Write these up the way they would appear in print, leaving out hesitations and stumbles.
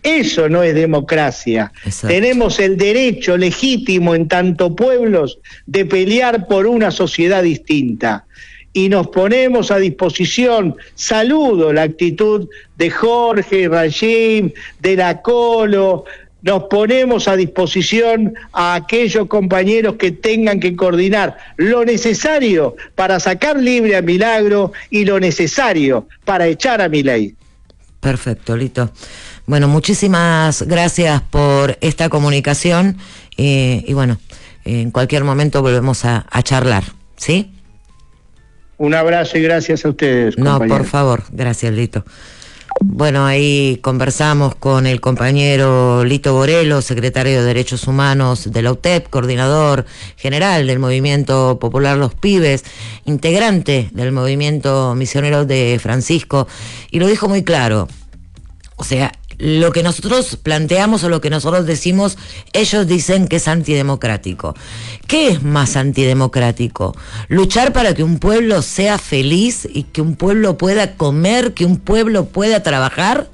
Eso no es democracia. Exacto. Tenemos el derecho legítimo en tanto pueblos de pelear por una sociedad distinta. Y nos ponemos a disposición, saludo la actitud de Jorge, Rajim, de la Colo, nos ponemos a disposición a aquellos compañeros que tengan que coordinar lo necesario para sacar libre a Milagro y lo necesario para echar a Milei. Perfecto, Lito. Bueno, muchísimas gracias por esta comunicación y bueno, en cualquier momento volvemos a charlar, ¿sí? Un abrazo y gracias a ustedes, No, compañeros. por favor, gracias, Lito. Bueno, ahí conversamos con el compañero Lito Borello, secretario de Derechos Humanos de la UTEP, coordinador general del Movimiento Popular Los Pibes, integrante del Movimiento Misionero de Francisco, y lo dijo muy claro. O sea, lo que nosotros planteamos o lo que nosotros decimos, ellos dicen que es antidemocrático. ¿Qué es más antidemocrático? ¿Luchar para que un pueblo sea feliz y que un pueblo pueda comer, que un pueblo pueda trabajar?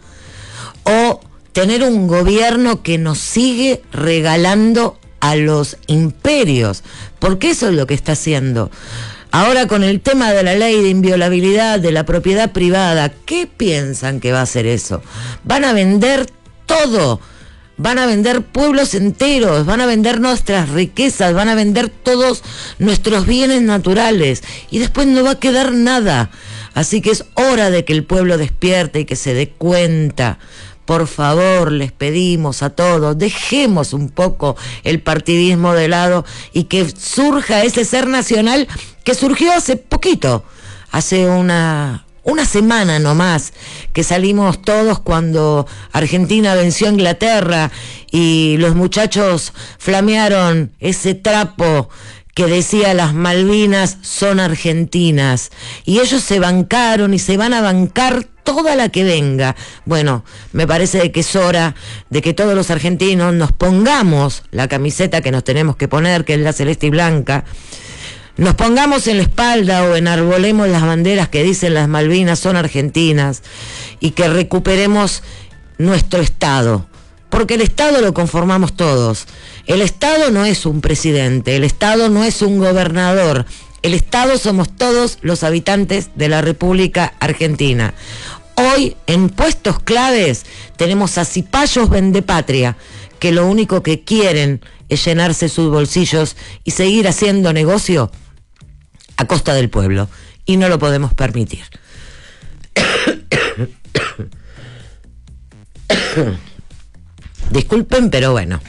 ¿O tener un gobierno que nos sigue regalando a los imperios? Porque eso es lo que está haciendo. Ahora con el tema de la ley de inviolabilidad de la propiedad privada, ¿qué piensan que va a hacer eso? Van a vender todo, van a vender pueblos enteros, van a vender nuestras riquezas, van a vender todos nuestros bienes naturales y después no va a quedar nada. Así que es hora de que el pueblo despierte y que se dé cuenta. Por favor, les pedimos a todos, dejemos un poco el partidismo de lado y que surja ese ser nacional que surgió hace poquito, hace una semana nomás, que salimos todos cuando Argentina venció a Inglaterra y los muchachos flamearon ese trapo que decía las Malvinas son argentinas, y ellos se bancaron y se van a bancar toda la que venga. Bueno, me parece que es hora de que todos los argentinos nos pongamos la camiseta que nos tenemos que poner, que es la celeste y blanca, nos pongamos en la espalda o enarbolemos las banderas que dicen las Malvinas son argentinas y que recuperemos nuestro Estado. Porque el Estado lo conformamos todos. El Estado no es un presidente, el Estado no es un gobernador. El Estado somos todos los habitantes de la República Argentina. Hoy, en puestos claves, tenemos a cipayos vendepatria, que lo único que quieren es llenarse sus bolsillos y seguir haciendo negocio a costa del pueblo. Y no lo podemos permitir. Disculpen, pero bueno,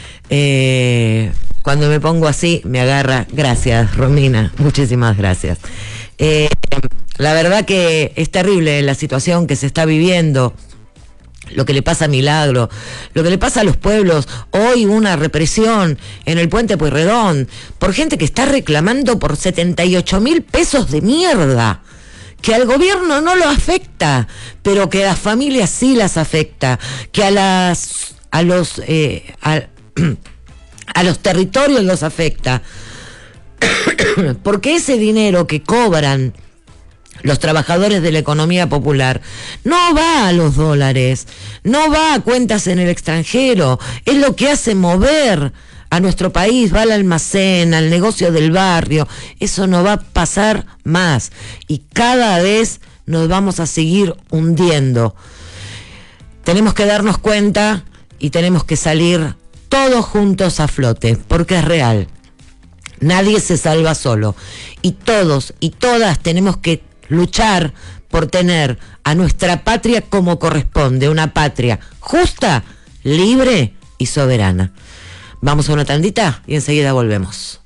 cuando me pongo así me agarra. Gracias, Romina, muchísimas gracias. La verdad que es terrible la situación que se está viviendo, lo que le pasa a Milagro, lo que le pasa a los pueblos. Hoy una represión en el Puente Pueyrredón por gente que está reclamando por 78.000 pesos de mierda, que al gobierno no lo afecta, pero que a las familias sí las afecta, que a los territorios los afecta, porque ese dinero que cobran los trabajadores de la economía popular no va a los dólares, no va a cuentas en el extranjero, es lo que hace mover a nuestro país, va al almacén, al negocio del barrio. Eso no va a pasar más y cada vez nos vamos a seguir hundiendo. Tenemos que darnos cuenta y tenemos que salir todos juntos a flote, porque es real. Nadie se salva solo y todos y todas tenemos que luchar por tener a nuestra patria como corresponde, una patria justa, libre y soberana. Vamos a una tandita y enseguida volvemos.